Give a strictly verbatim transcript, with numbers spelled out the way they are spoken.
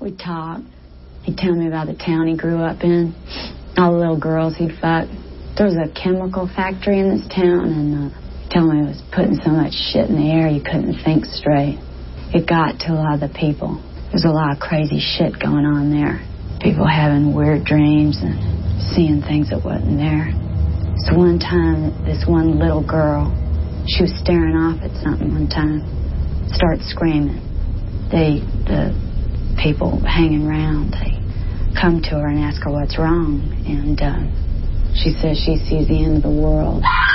We talked. He'd tell me about the town he grew up in, all the little girls he'd fucked. There was a chemical factory in this town, and uh, he'd tell me it was putting so much shit in the air you couldn't think straight. It got to a lot of the people. There's a lot of crazy shit going on there. People having weird dreams and seeing things that wasn't there. So one time, this one little girl, she was staring off at something one time, started screaming. They, the people hanging around, they come to her and ask her what's wrong. And uh, she says she sees the end of the world.